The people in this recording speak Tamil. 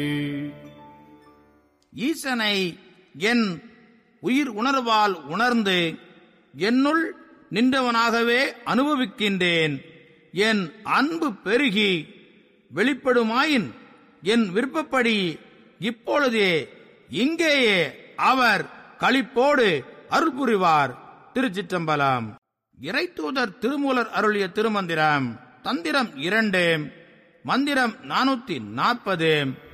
ஈசனை என் உயிர் உணர்வால் உணர்ந்து என்னுள் நின்றவனாகவே அனுபவிக்கின்றேன். என் அன்பு பெருகி வெளிப்படுமாயின் என் விருப்பப்படி இப்பொழுதே இங்கேயே அவர் களிப்போடு அருள் புரிவார். திருச்சிற்றம்பலம். இறைத்தூதர் திருமூலர் அருளிய திருமந்திரம். தந்திரம் 2, மந்திரம் 440.